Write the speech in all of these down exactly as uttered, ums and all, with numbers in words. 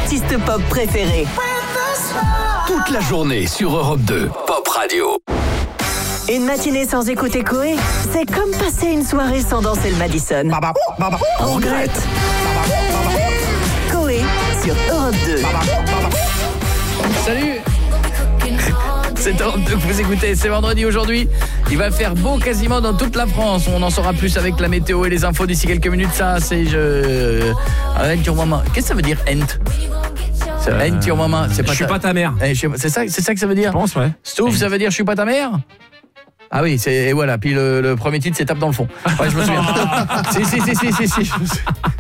artistes pop préférés. Toute la journée sur Europe deux, Pop Radio. Une matinée sans écouter Coé, c'est comme passer une soirée sans danser le Madison. On regrette. Coé sur Europe deux. Salut. C'est Europe deux que vous écoutez, c'est vendredi aujourd'hui. Il va faire beau quasiment dans toute la France. On en saura plus avec la météo et les infos d'ici quelques minutes. Ça, c'est je... Ent your maman. Qu'est-ce que ça veut dire, ent euh... Ent your maman. C'est pas je suis ta... pas ta mère. Eh, je... C'est ça, c'est ça que ça veut dire. Je pense, ouais. Stouff, ça veut dire je suis pas ta mère. Ah oui, c'est et voilà. Puis le, le premier titre, c'est Tape dans le fond. Ouais, je me souviens. si, si, si, si, si, si. Je me souviens.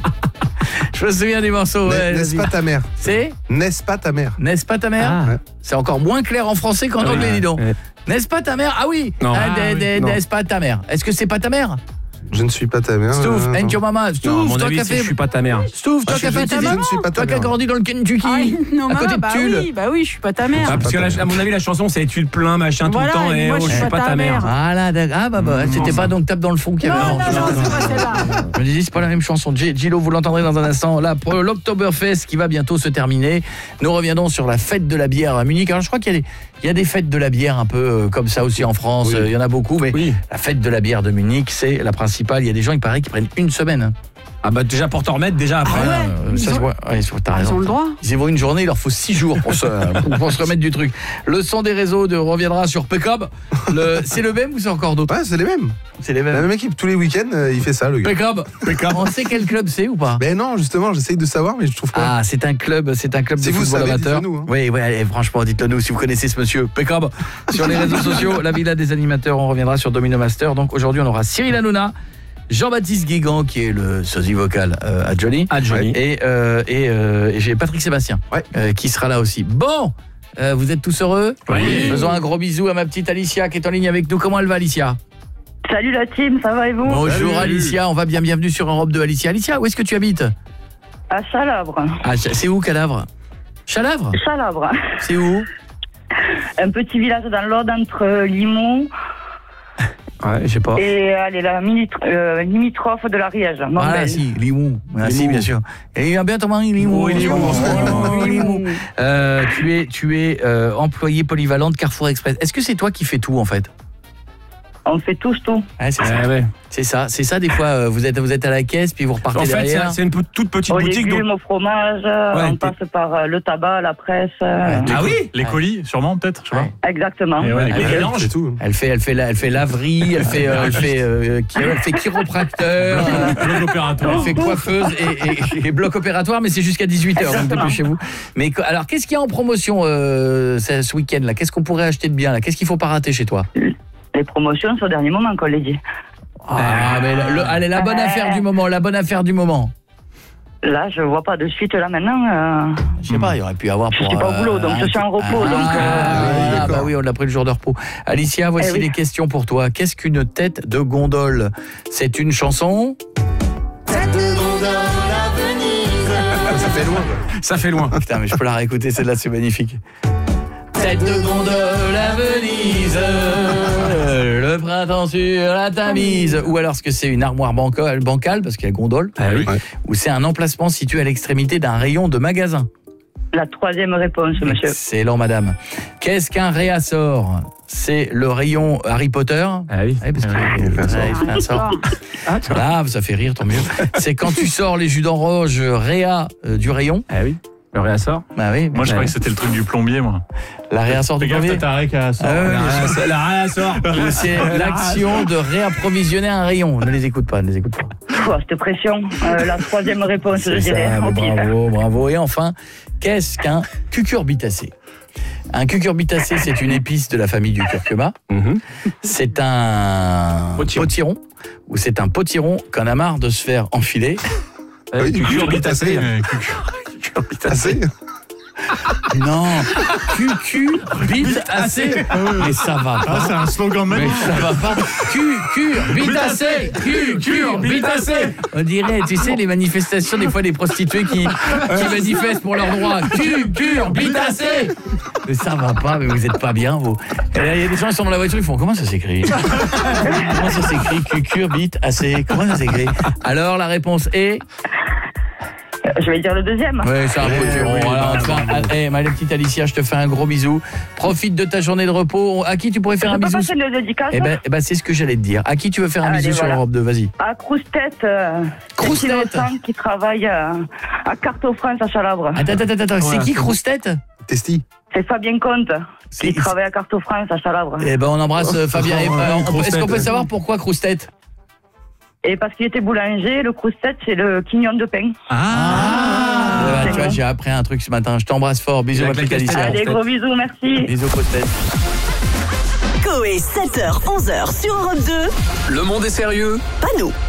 Je me souviens du morceau. Ouais, N'est-ce pas ta mère? C'est N'est-ce pas ta mère? N'est-ce pas ta mère? Ah. C'est encore moins clair en français qu'en anglais, dis donc. Ouais. N'est-ce pas ta mère? Ah oui. Non. Ah, Ah, de, de, oui. N'est-ce pas ta mère? Est-ce que c'est pas ta mère? Je ne suis pas ta mère. Stouff, euh, and your mama. Non, à Stouff, mon toi avis, qui as c'est fait... je suis pas ta mère. Stouff, toi Ah, qui as je- fait je ta dis, je maman. ne suis pas ta Toi qui as mère. grandi dans le Kentucky. Ah, non, à côté maman, de bah Tulle. oui, bah oui, je suis pas ta mère. Ah, parce que la- à mon avis, la chanson, c'est tu te plains, machin, Voilà, tout le temps, et et moi, oh, je suis pas ta mère. Ah là, d'accord. Ah bah, bah c'était pas donc Tape dans le fond qu'il y avait. Non, non, non, c'est pas celle-là. Je me disais, c'est pas la même chanson. G- Gilo, vous l'entendrez dans un instant. Là, pour l'Oktoberfest qui va bientôt se terminer, nous reviendrons sur la fête de la bière à Munich. Alors, je crois qu'il y a des, il y a des fêtes de la bière un peu euh, comme ça aussi en France. Oui. Euh, il y en a beaucoup, mais Oui. la fête de la bière de Munich, c'est la principale. Il y a des gens, il paraît, qui prennent une semaine. hein. Ah bah déjà pour t'en remettre, déjà après. Ah ouais. Euh, Ils ça ont- se voit. Ouais, t'as Ils raison. ont le droit. Ils y vont une journée, il leur faut six jours pour se, pour se remettre du truc. Le son des réseaux de, reviendra sur P C O B. Le, c'est le même ou c'est encore d'autres? Ouais, c'est les mêmes. C'est les La mêmes. même équipe, tous les week-ends, euh, il fait ça, le gars. P C O B. On sait quel club c'est ou pas? Mais non, justement, j'essaye de savoir, mais je trouve pas. Ah, c'est un club, c'est un club Si de vous football savez, amateur. dites-le nous, hein. Oui, oui, allez, franchement, dites-le nous si vous connaissez ce monsieur. P C O B. Sur les réseaux sociaux, la Villa des animateurs, on reviendra sur Domino Master. Donc aujourd'hui, on aura Cyril Hanouna, Jean-Baptiste Guégan qui est le sosie vocal euh, à Johnny, À Johnny. et euh, et, euh, et j'ai Patrick Sébastien Ouais. euh, qui sera là aussi. Bon, euh, vous êtes tous heureux? Oui. Faisons un gros bisou à ma petite Alicia qui est en ligne avec nous. Comment elle va, Alicia? Salut la team, ça va et vous? Bonjour Salut. Alicia, on va bien, bienvenue sur Europe deux. Alicia, Alicia, où est-ce que tu habites? À Chalabre. Ah, c'est où, Calavre? Chalabre? Chalabre. C'est où? Un petit village dans l'Aude entre Limoux Ouais, je sais pas. et allez, la mini- euh, limitrophe de l'Ariège. Ah Montbel. là, si, Limoux. Ah, si, Limoux. bien sûr. Et il y a bien ton mari, Limoux. Oui, Limoux. Oh, Limoux. Euh, tu es, tu es euh, employé polyvalent de Carrefour Express. Est-ce que c'est toi qui fais tout, en fait? On fait tous tout. Ouais, c'est ça. Ouais, ouais. C'est ça. C'est ça, des fois, euh, vous êtes, vous êtes à la caisse, puis vous repartez En fait, c'est derrière. c'est une pe- toute petite Aux boutique. légumes, donc- au fromage, on t'es- passe par euh, le tabac, la presse. euh, Ouais. Ah oui. Les colis, sûrement, peut-être, je sais Ouais. Exactement. pas. Et ouais, avec Ah, les ouais. mélanges. C'est tout. Elle fait, elle fait, la, elle fait laverie, elle fait, euh, elle fait, euh, qui- elle fait chiropracteur. Bloc opératoire. Elle fait coiffeuse et, et, et bloc opératoire, mais c'est jusqu'à dix-huit heures, donc Exactement. dépêchez-vous. Mais que- alors, qu'est-ce qu'il y a en promotion euh, ce, ce week-end là? Qu'est-ce qu'on pourrait acheter de bien là? Qu'est-ce qu'il faut pas rater chez toi? Les promotions, c'est au dernier moment qu'on les dit. Ah, mais le- le- allez, la bonne affaire du moment, la bonne affaire du moment. Là, je vois pas de suite là maintenant. euh, Je sais pas, il aurait pu y avoir Je pour... suis pas au euh, boulot, donc je un- suis en repos, Ah, donc, euh, ah, d'accord. bah oui, on a pris le jour de repos. Alicia, voici Eh oui. les questions pour toi. Qu'est-ce qu'une tête de gondole? C'est une chanson? Ça fait loin. quoi. Ça fait loin. Putain, mais je peux la réécouter, celle-là, c'est magnifique. Tête de gondole à Venise, le printemps sur la Tamise. Ou alors, est-ce que c'est une armoire bancale, bancale parce qu'il y a gondole? Ah oui. Ouais. Ou c'est un emplacement situé à l'extrémité d'un rayon de magasin? La troisième réponse, monsieur. Excellent, madame. Qu'est-ce qu'un réassort? C'est le rayon Harry Potter? Ah oui. Ouais, parce que- il fait un sort. Ouais, il fait un sort. Ah, tu vois. Ah, ça fait rire, tant mieux. C'est quand tu sors les jus d'orange réa euh, du rayon? Ah oui. Le réassort. Bah oui. Moi, je croyais que c'était le truc du plombier, moi. La réassort du Fais gaffe, premier? t'as ta rec à sort. Ah ouais, Le réassort. Le réassort. Ou c'est l'action de réapprovisionner un rayon. Ne les écoute pas, ne les écoute pas. Pff, cette pression. Euh, la troisième réponse, je C'est dirais. ça, Au mais pire. bravo, bravo. Et enfin, qu'est-ce qu'un cucurbitacé? Un cucurbitacé, c'est une épice de la famille du curcuma. Mhm. C'est un Potiron. potiron, ou c'est un potiron qu'on a marre de se faire enfiler. Oui, du cucurbitacé. Euh, Assez. Non, cucurbitacé. Mais ça va Ah, c'est pas. un slogan Mais même. ça va pas. Cucurbitacé. Cucurbitacé. On dirait, tu sais, les manifestations des fois des prostituées qui, qui manifestent pour leurs droits. Cucurbitacé. Mais ça va pas, mais vous êtes pas bien, vous. Et là, il y a des gens qui sont dans la voiture, ils font comment ça s'écrit? Comment ça s'écrit? Cucurbitacé. Comment ça s'écrit? Alors la réponse est Je vais dire le deuxième. Ouais, c'est un peu dur. oui, Bon, alors, bah, on te fait un- eh, ma petite Alicia, je te fais un gros bisou. Profite de ta journée de repos. À qui tu pourrais faire Je un peux bisou? passer une dédicace. Eh ben, eh ben, c'est ce que j'allais te dire. À qui tu veux faire un Allez, bisou voilà. sur Europe deux? Vas-y. À Croustette, euh, Croustette. innocent qui travaille euh, à Carto France à Chalabre. Attends, attends, attends, attends. C'est Ouais. qui Croustette? Testi. C'est Fabien Comte C'est- qui travaille à Carto France à Chalabre. Eh ben, on embrasse euh, Fabien. Et, euh, on peut- Est-ce qu'on peut Croustette. savoir pourquoi Croustette? Et parce qu'il était boulanger, le Croustette, c'est le quignon de pain. Ah, voilà, c'est tu vois, bon. j'ai appris un truc ce matin. Je t'embrasse fort. Bisous, ma Avec la petite Alicia. casquette. Allez, gros bisous, merci. Bisous, Croustette. Coé, sept heures, onze heures sur Europe deux. Le monde est sérieux? Pas nous.